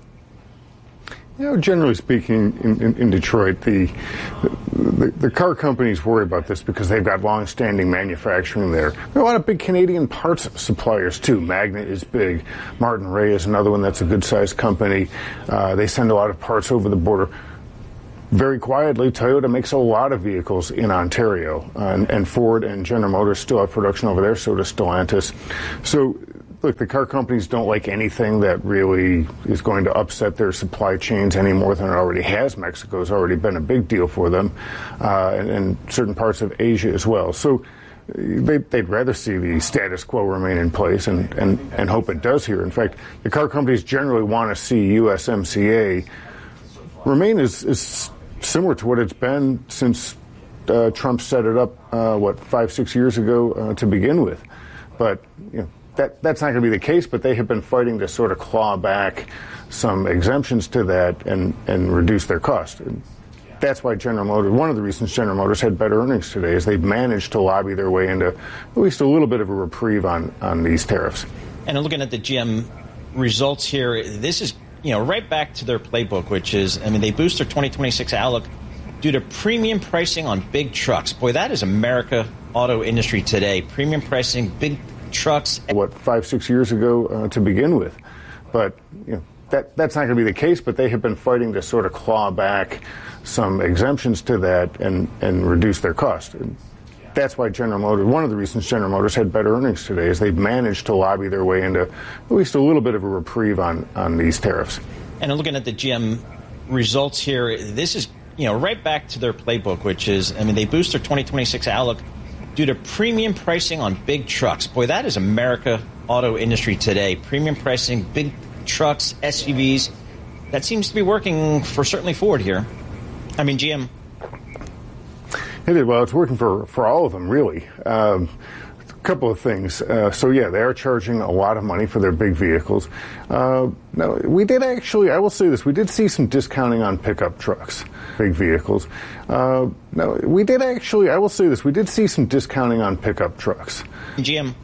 You know, generally speaking, in, in, in Detroit, the, the the car companies worry about this because they've got long-standing manufacturing there. There are a lot of big Canadian parts suppliers, too. Magnet is big. Martin Ray is another one that's a good-sized company. Uh, they send a lot of parts over the border. Very quietly, Toyota makes a lot of vehicles in Ontario, uh, and, and Ford and General Motors still have production over there, so does Stellantis. So, look, the car companies don't like anything that really is going to upset their supply chains any more than it already has. Mexico's already been a big deal for them, uh, and, and certain parts of Asia as well. So they, they'd rather see the status quo remain in place and, and, and hope it does here. In fact, the car companies generally want to see U S M C A remain as, as similar to what it's been since uh, Trump set it up, uh, what, five, six years ago uh, to begin with. But, you know, That, that's not going to be the case, but they have been fighting to sort of claw back some exemptions to that and, and reduce their cost. And that's why General Motors, one of the reasons General Motors had better earnings today is they've managed to lobby their way into at least a little bit of a reprieve on, on these tariffs. And looking at the G M results here, this is, you know, right back to their playbook, which is, I mean, they boost their twenty twenty-six outlook due to premium pricing on big trucks. Boy, that is America auto industry today. Premium pricing, big trucks. What, five, six years ago uh, to begin with. But, you know, that, that's not going to be the case, but they have been fighting to sort of claw back some exemptions to that and, and reduce their cost. And that's why General Motors, one of the reasons General Motors had better earnings today is they've managed to lobby their way into at least a little bit of a reprieve on, on these tariffs. And looking at the G M results here, this is, you know, right back to their playbook, which is, I mean, they boost their twenty twenty-six outlook due to premium pricing on big trucks. Boy, that is America auto industry today. Premium pricing, big trucks, S U Vs. That seems to be working for certainly Ford here. I mean, G M. It is. Well, it's working for, for all of them, really. Um, a couple of things. Uh, so, yeah, they are charging a lot of money for their big vehicles. Uh, now, we did actually, I will say this, we did see some discounting on pickup trucks, big vehicles. Uh, now, we did actually, I will say this, we did see some discounting on pickup trucks. G M.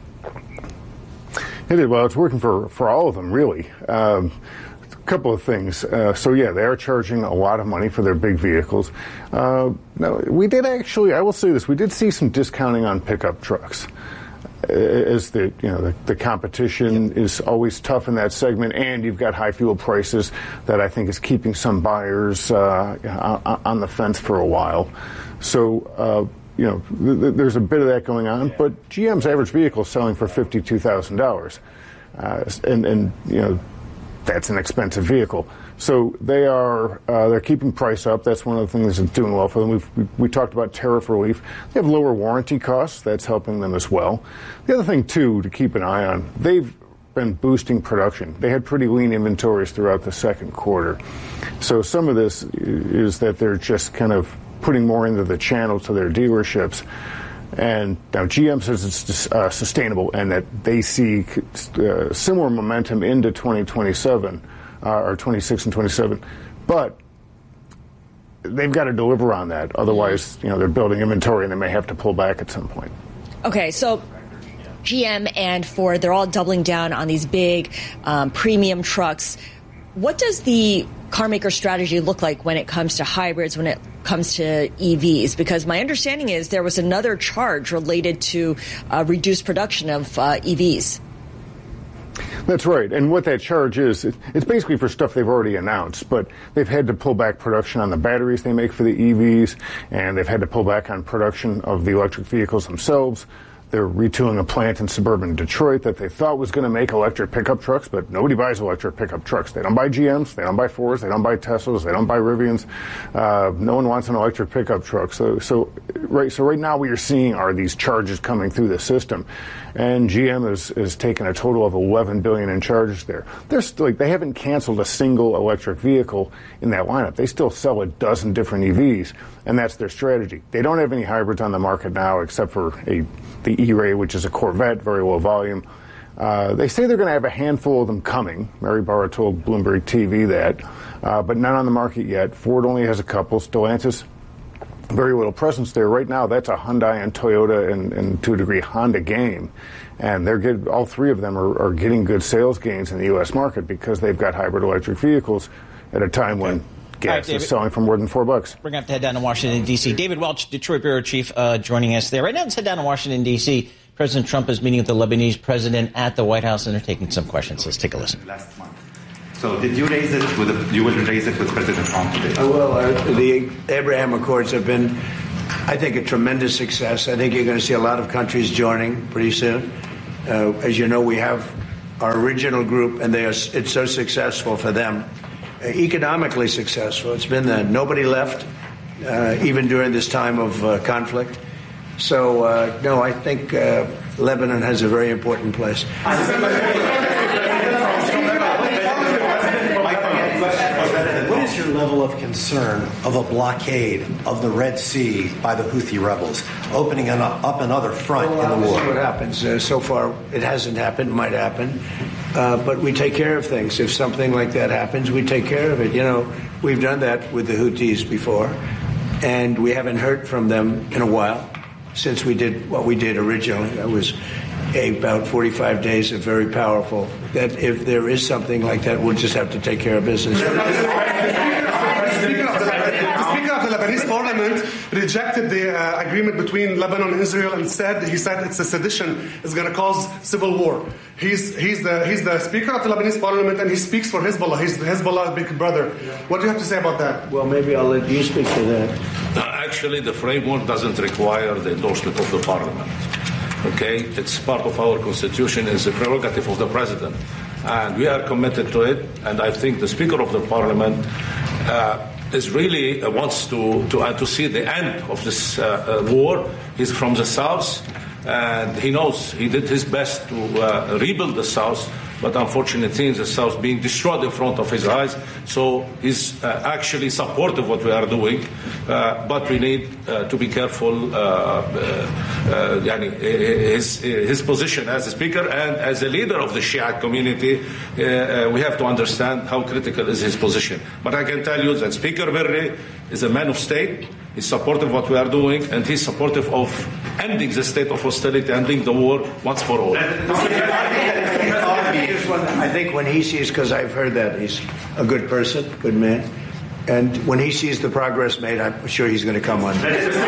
It is. Well, it's working for, for all of them, really. Um, couple of things. Uh, so, yeah, they are charging a lot of money for their big vehicles. Uh, now, we did actually, I will say this, we did see some discounting on pickup trucks. As the, you know, the, the competition is always tough in that segment, and you've got high fuel prices that I think is keeping some buyers uh, on the fence for a while. So, uh, you know, th- th- there's a bit of that going on, but G M's average vehicle is selling for fifty-two thousand dollars. Uh, and, and, you know, that's an expensive vehicle. So they are uh, they're keeping price up. That's one of the things that's doing well for them. We've, we, we talked about tariff relief. They have lower warranty costs. That's helping them as well. The other thing, too, to keep an eye on, they've been boosting production. They had pretty lean inventories throughout the second quarter. So some of this is that they're just kind of putting more into the channel to their dealerships. And now G M says it's uh, sustainable and that they see uh, similar momentum into twenty twenty-seven, uh, or twenty-six and twenty-seven. But they've got to deliver on that. Otherwise, you know, they're building inventory and they may have to pull back at some point. Okay, so G M and Ford, they're all doubling down on these big um, premium trucks. What does the car maker strategy look like when it comes to hybrids, when it comes to E Vs? Because my understanding is there was another charge related to uh, reduced production of uh, E Vs. That's right. And what that charge is, it's basically for stuff they've already announced, but they've had to pull back production on the batteries they make for the E Vs, and they've had to pull back on production of the electric vehicles themselves. They're retooling a plant in suburban Detroit that they thought was going to make electric pickup trucks, but nobody buys electric pickup trucks. They don't buy G Ms, they don't buy Fords, they don't buy Teslas, they don't buy Rivians. Uh, no one wants an electric pickup truck. So, so right, so right now what you're seeing are these charges coming through the system, and G M is is taking a total of eleven billion dollars in charges there. They're still, like, they haven't canceled a single electric vehicle in that lineup. They still sell a dozen different E Vs, and that's their strategy. They don't have any hybrids on the market now except for a the E-Ray, which is a Corvette, very low volume. Uh, they say they're going to have a handful of them coming. Mary Barra told Bloomberg T V that, uh, but none on the market yet. Ford only has a couple. Stellantis very little presence there. Right now, that's a Hyundai and Toyota and, and to a degree Honda game. And they're good, all three of them are, are getting good sales gains in the U S market because they've got hybrid electric vehicles at a time when gas right, is selling for more than four bucks. We're going to have to head down to Washington, D C. David Welch, Detroit Bureau Chief, uh, joining us there. Right now, let's head down to Washington, D C. President Trump is meeting with the Lebanese president at the White House, and they're taking some questions. Let's take a listen. Last month. So did you raise it with the, you will raise it with President Trump today? Uh, well, uh, the Abraham Accords have been, I think, a tremendous success. I think you're going to see a lot of countries joining pretty soon. Uh, as you know, we have our original group, and they are, it's so successful for them. Uh, economically successful. It's been that. Nobody left, uh, even during this time of uh, conflict. So, uh, no, I think uh, Lebanon has a very important place. What is your level of concern of a blockade of the Red Sea by the Houthi rebels, opening an, up another front well, in the war? We'll see what happens. Uh, so far, it hasn't happened. It might happen. Uh, but we take care of things. If something like that happens, we take care of it. You know, we've done that with the Houthis before, and we haven't heard from them in a while since we did what we did originally. That was about forty-five days of very powerful. That if there is something like that, we'll just have to take care of business. The Speaker of the, the Speaker of the Lebanese Parliament rejected the uh, agreement between Lebanon and Israel and said he said it's a sedition. It's going to cause civil war. He's he's the he's the Speaker of the Lebanese Parliament and he speaks for Hezbollah. He's Hezbollah's big brother. What do you have to say about that? Well, maybe I'll let you speak to that. Uh, actually, the framework doesn't require the endorsement of the Parliament. Okay, it's part of our constitution. It's a prerogative of the president, and we are committed to it. And I think the Speaker of the Parliament uh, is really uh, wants to to uh, to see the end of this uh, uh, war. He's from the south, and he knows he did his best to uh, rebuild the south. But unfortunately, the South being destroyed in front of his eyes. So he's uh, actually supportive of what we are doing. Uh, but we need uh, to be careful. Uh, uh, uh, his, his position as a speaker and as a leader of the Shia community, uh, uh, we have to understand how critical is his position. But I can tell you that Speaker Berri is a man of state. He's supportive of what we are doing, and he's supportive of ending the state of hostility, ending the war once for all. I think when he sees, because I've heard that, he's a good person, good man, and when he sees the progress made, I'm sure he's going to come on.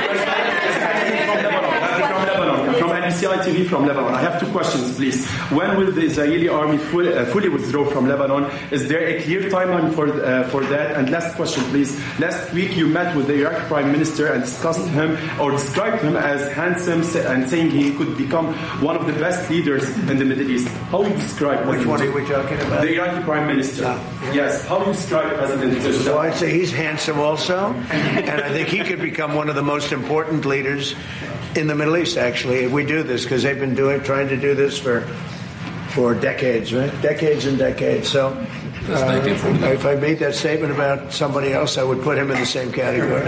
From N C I T V from Lebanon. I have two questions, please. When will the Israeli army fully, uh, fully withdraw from Lebanon? Is there a clear timeline for uh, for that? And last question, please. Last week you met with the Iraqi Prime Minister and discussed him or described him as handsome and saying he could become one of the best leaders in the Middle East. How do you describe Which one are we talking about? The Iraqi Prime Minister. No. Yes. How do you describe President? So I'd say he's handsome also, and I think he could become one of the most important leaders in the Middle East, actually, if we do this, because they've been doing, trying to do this for for decades, right? Decades and decades. So uh, if I made that statement about somebody else, I would put him in the same category.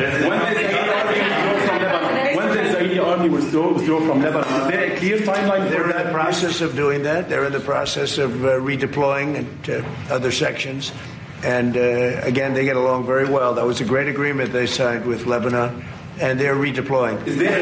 When the Israeli army withdraw, withdraw from Lebanon, is there a clear timeline? They're in the process of doing that. They're in the process of uh, redeploying into other sections. And uh, again, they get along very well. That was a great agreement they signed with Lebanon. And they're redeploying. Is there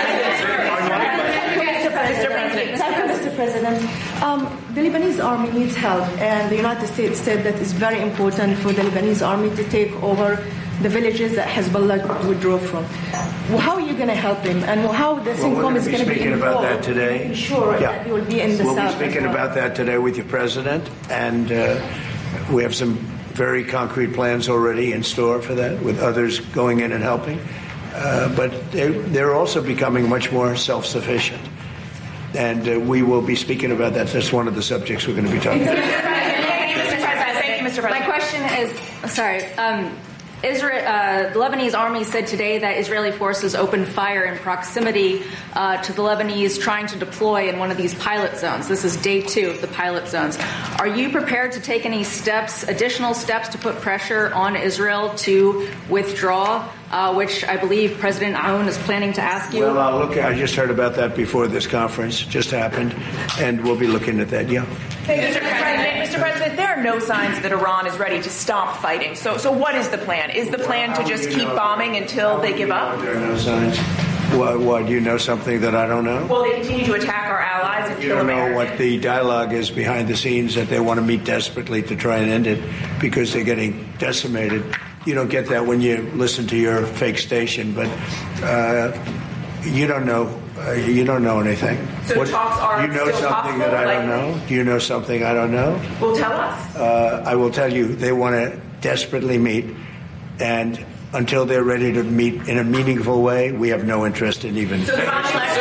Mister President, um, the Lebanese army needs help, and the United States said that it's very important for the Lebanese army to take over the villages that Hezbollah withdrew from. Well, how are you going to help him, and how the well, income is going to be speaking involved? about that today. Be sure yeah. that you will be in the we'll south. We'll be speaking well. about that today with your president, and uh, we have some very concrete plans already in store for that, with others going in and helping. Uh, but they're, they're also becoming much more self-sufficient. And uh, we will be speaking about that. That's one of the subjects we're going to be talking about. Thank you, Mister President. Thank you, Mister President. My question is, sorry, um, Israel, uh, the Lebanese army said today that Israeli forces opened fire in proximity uh, to the Lebanese trying to deploy in one of these pilot zones. This is day two of the pilot zones. Are you prepared to take any steps, additional steps, to put pressure on Israel to withdraw? Uh, which I believe President Aoun is planning to ask you. Well, I'll look. I just heard about that before this conference just happened, and we'll be looking at that. Yeah. Mister President. Mister President, there are no signs that Iran is ready to stop fighting. So, so what is the plan? Is the plan to just keep bombing until they give up? There are no signs. Why, why, do you know something that I don't know? Well, they continue to attack our allies and You kill don't know Americans. what the dialogue is behind the scenes, that they want to meet desperately to try and end it because they're getting decimated. You don't get that when you listen to your fake station, but uh, you don't know. Uh, you don't know anything. So What- talks are you know still something possible, that I don't likely? know? Do you know something I don't know? Well, tell us. Uh, I will tell you, they want to desperately meet, and until they're ready to meet in a meaningful way, we have no interest in even. So the bottom line-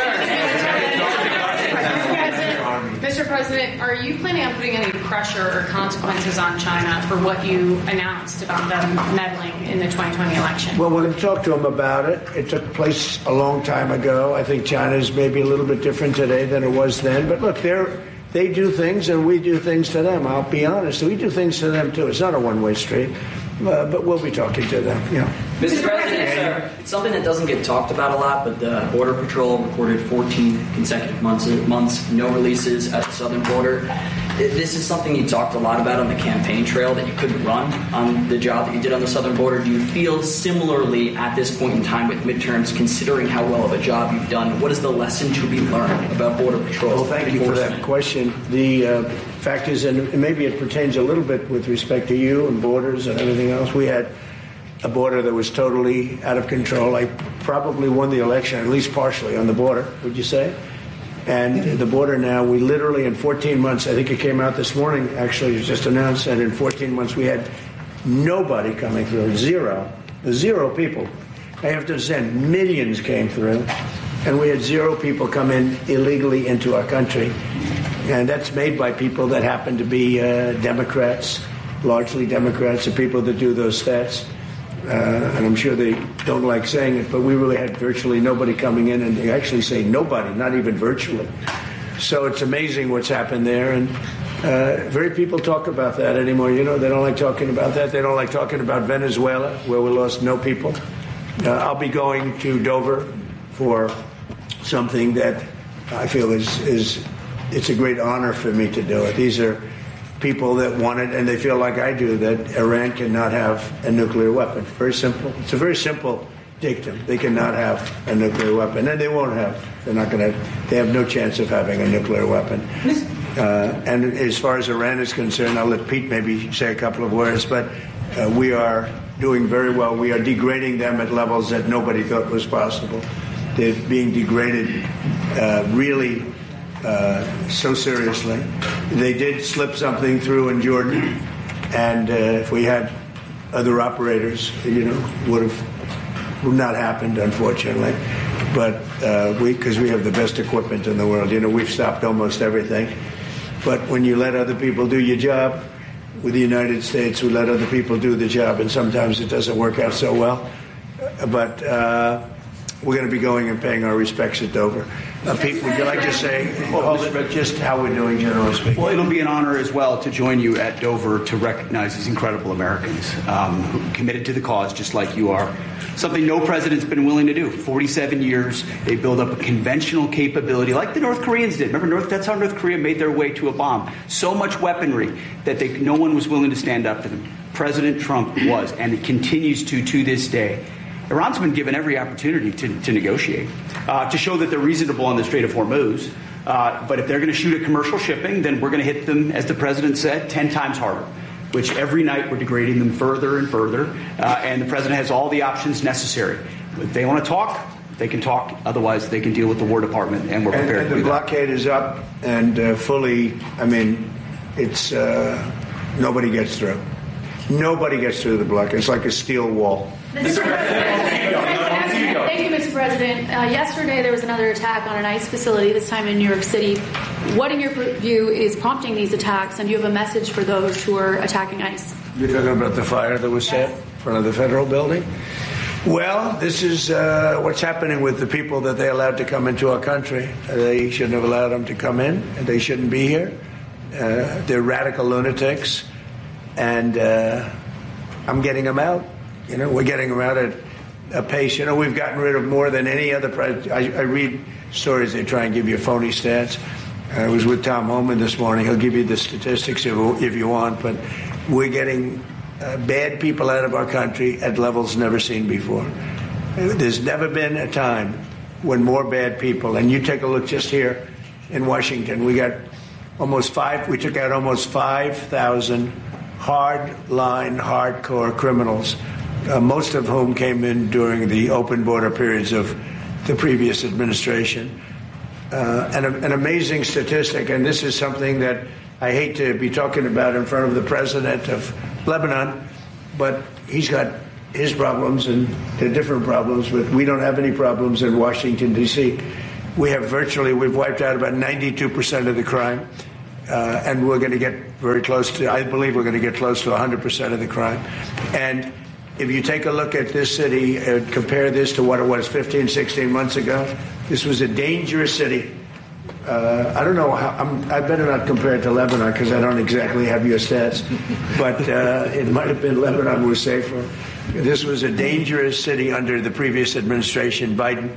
Mister President, are you planning on putting any pressure or consequences on China for what you announced about them meddling in the twenty twenty election? Well, we're going to talk to them about it. It took place a long time ago. I think China is maybe a little bit different today than it was then. But look, they're, they do things and we do things to them. I'll be honest. We do things to them, too. It's not a one-way street. Uh, but we'll be talking to them, yeah. Mister President, sir, something that doesn't get talked about a lot, but the Border Patrol recorded fourteen consecutive months, months no releases at the southern border. This is something you talked a lot about on the campaign trail, that you couldn't run on the job that you did on the southern border. Do you feel similarly at this point in time with midterms, considering how well of a job you've done? What is the lesson to be learned about Border Patrol? Well, thank you for that question. The uh, fact is, and maybe it pertains a little bit with respect to you and borders and everything else, we had a border that was totally out of control. I probably won the election, at least partially, on the border, would you say? And the border now, we literally in fourteen months, I think it came out this morning, actually, it was just announced that in fourteen months we had nobody coming through, zero, zero people. I have to send millions came through, and we had zero people come in illegally into our country. And that's made by people that happen to be uh, Democrats, largely Democrats, the people that do those stats. Uh, and I'm sure they don't like saying it, but we really had virtually nobody coming in, and they actually say nobody, not even virtually. So it's amazing what's happened there, and uh, very people talk about that anymore. You know, they don't like talking about that. They don't like talking about Venezuela, where we lost no people. Uh, I'll be going to Dover for something that I feel is, is it's a great honor for me to do it. These are people that want it, and they feel like I do, that Iran cannot have a nuclear weapon. Very simple. It's a very simple dictum. They cannot have a nuclear weapon, and they won't have. They're not going to. They have no chance of having a nuclear weapon. Uh, and as far as Iran is concerned, I'll let Pete maybe say a couple of words, but uh, we are doing very well. We are degrading them at levels that nobody thought was possible. They're being degraded uh, really Uh, so seriously. They did slip something through in Jordan, and uh, if we had other operators, you know, would have would not happened, unfortunately. But uh, we, because we have the best equipment in the world, you know, we've stopped almost everything. But when you let other people do your job, with the United States, we let other people do the job, and sometimes it doesn't work out so well. But uh, we're going to be going and paying our respects at Dover. Uh, Pete, would you like to say well, just how we're doing, generally speaking? Well, it'll be an honor as well to join you at Dover to recognize these incredible Americans um, who are committed to the cause, just like you are. Something no president's been willing to do. forty-seven years, they build up a conventional capability, like the North Koreans did. Remember, North, that's how North Korea made their way to a bomb. So much weaponry that they, no one was willing to stand up to them. President Trump was, and it continues to to this day. Iran's been given every opportunity to, to negotiate, uh, to show that they're reasonable on the Strait of Hormuz. Uh, but if they're going to shoot at commercial shipping, then we're going to hit them, as the president said, ten times harder, which every night we're degrading them further and further. Uh, and the president has all the options necessary. If they want to talk, they can talk. Otherwise, they can deal with the War Department, and we're prepared and, and to do the that. blockade is up and uh, fully, I mean, it's, uh, nobody gets through. Nobody gets through the blockade. It's like a steel wall. Mister Thank you, Mister President. Uh, yesterday, there was another attack on an ICE facility, this time in New York City. What, in your view, is prompting these attacks, and do you have a message for those who are attacking ICE? You're talking about the fire that was set in front of the federal building? Well, this is uh, what's happening with the people that they allowed to come into our country. They shouldn't have allowed them to come in, and they shouldn't be here. Uh, they're radical lunatics, and uh, I'm getting them out. You know, we're getting them out at a pace. You know, we've gotten rid of more than any other president. I, I read stories, they try and give you phony stats. I was with Tom Homan this morning. He'll give you the statistics if, if you want, but we're getting uh, bad people out of our country at levels never seen before. There's never been a time when more bad people, and you take a look just here in Washington, we got almost five, we took out almost five thousand hard-line, hardcore criminals, uh, most of whom came in during the open border periods of the previous administration. Uh, and a, an amazing statistic, and this is something that I hate to be talking about in front of the president of Lebanon, but he's got his problems and they're different problems, but we don't have any problems in Washington, D C We have virtually, we've wiped out about ninety-two percent of the crime, uh, and we're going to get very close to, I believe we're going to get close to one hundred percent of the crime. And if you take a look at this city and compare this to what it was fifteen, sixteen months ago, this was a dangerous city. Uh, I don't know how, I'm, I better not compare it to Lebanon because I don't exactly have your stats, but uh, it might have been Lebanon was safer. This was a dangerous city under the previous administration, Biden,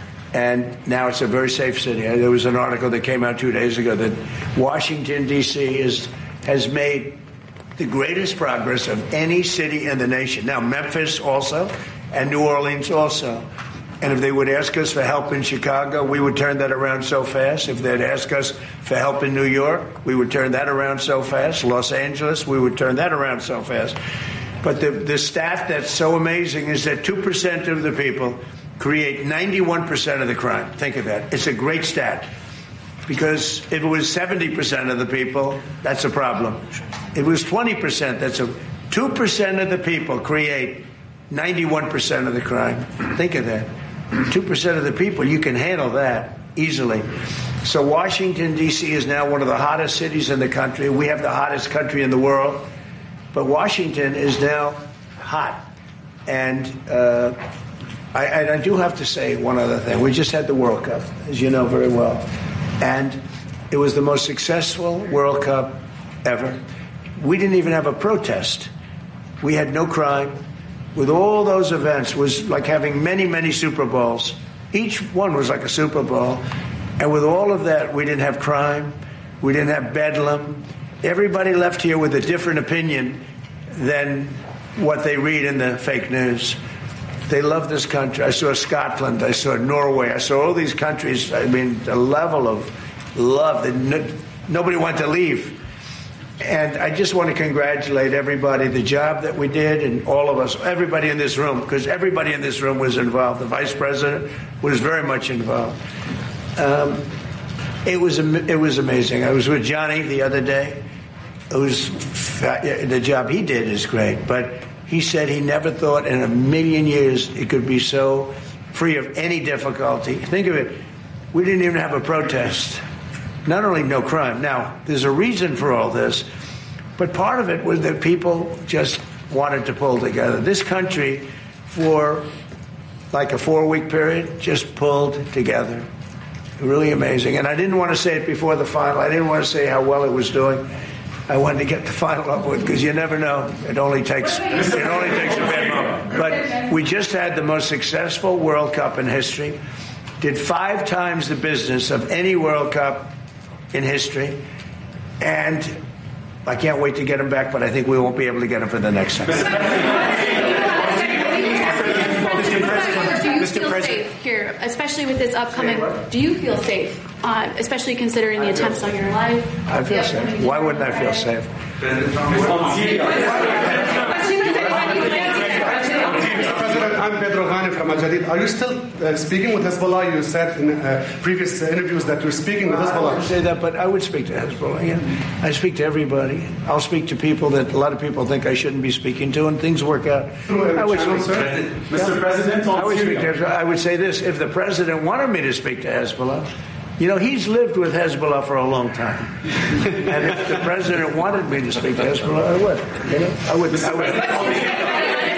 and now it's a very safe city. There was an article that came out two days ago that Washington, D C is, has made the greatest progress of any city in the nation. Now, Memphis also, and New Orleans also. And if they would ask us for help in Chicago, we would turn that around so fast. If they'd ask us for help in New York, we would turn that around so fast. Los Angeles, we would turn that around so fast. But the, the stat that's so amazing is that two percent of the people create ninety-one percent of the crime. Think of that. It's a great stat. Because if it was seventy percent of the people, that's a problem. If it was twenty percent, that's a... two percent of the people create ninety-one percent of the crime. Think of that. two percent of the people, you can handle that easily. So Washington, D C is now one of the hottest cities in the country. We have the hottest country in the world. But Washington is now hot. And uh, I, and I do have to say one other thing. We just had the World Cup, as you know very well. And it was the most successful World Cup ever. We didn't even have a protest. We had no crime. With all those events, it was like having many, many Super Bowls. Each one was like a Super Bowl. And with all of that, we didn't have crime. We didn't have bedlam. Everybody left here with a different opinion than what they read in the fake news. They love this country. I saw Scotland. I saw Norway. I saw all these countries. I mean, the level of love that no, nobody wanted to leave. And I just want to congratulate everybody, the job that we did, and all of us, everybody in this room, because everybody in this room was involved. The vice president was very much involved. Um, it was it was amazing. I was with Johnny the other day. It was the job he did is great, but he said he never thought in a million years it could be so free of any difficulty. Think of it. We didn't even have a protest. Not only no crime. Now, there's a reason for all this, but part of it was that people just wanted to pull together. This country, for like a four-week period, just pulled together. Really amazing. And I didn't want to say it before the final. I didn't want to say how well it was doing. I wanted to get the final up with, because you never know. It only takes it only takes a bad moment. But we just had the most successful World Cup in history. Did five times the business of any World Cup in history. And I can't wait to get him back, but I think we won't be able to get him for the next time. Do you feel safe here, especially with this upcoming? Do you feel safe, uh, especially considering the attempts on your life? I feel safe. Why wouldn't I feel safe? I'm Pedro Ghani from Al Jadid. Are you still uh, speaking with Hezbollah? You said in uh, previous interviews that you're speaking with Hezbollah. I would say that, but I would speak to Hezbollah. Yeah. I speak to everybody. I'll speak to people that a lot of people think I shouldn't be speaking to, and things work out. I would speak, Mister President, I would, speak to, I would say this: if the president wanted me to speak to Hezbollah, you know, he's lived with Hezbollah for a long time, and if the president wanted me to speak to Hezbollah, I would. You know, I would. I would.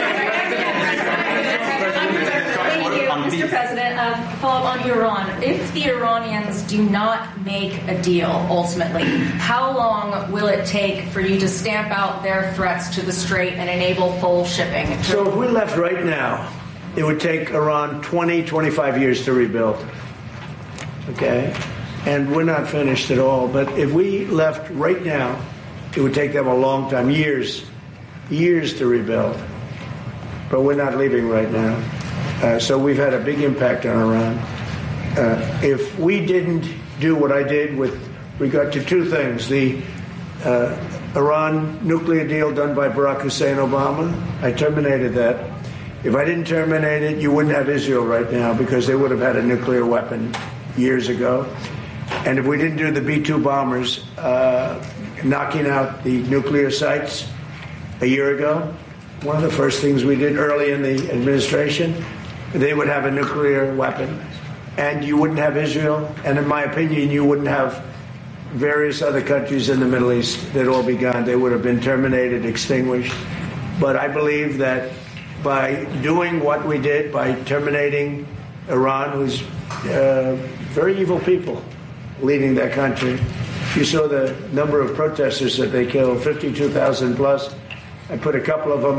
Mister President, uh, follow up on Iran. If the Iranians do not make a deal ultimately, how long will it take for you to stamp out their threats to the Strait and enable full shipping? So if we left right now, it would take Iran twenty, twenty-five years to rebuild. Okay? and we're not finished at all. But if we left right now, it would take them a long time, years, years to rebuild. But we're not leaving right now. Uh, so we've had a big impact on Iran. Uh, if we didn't do what I did with regard to two things, the uh, Iran nuclear deal done by Barack Hussein Obama, I terminated that. If I didn't terminate it, you wouldn't have Israel right now because they would have had a nuclear weapon years ago. And if we didn't do the B two bombers uh, knocking out the nuclear sites a year ago, one of the first things we did early in the administration, they would have a nuclear weapon. And you wouldn't have Israel. And in my opinion, you wouldn't have various other countries in the Middle East. They'd all be gone. They would have been terminated, extinguished. But I believe that by doing what we did, by terminating Iran, who's uh, very evil people leading that country. You saw the number of protesters that they killed, fifty-two thousand plus. I put a couple of them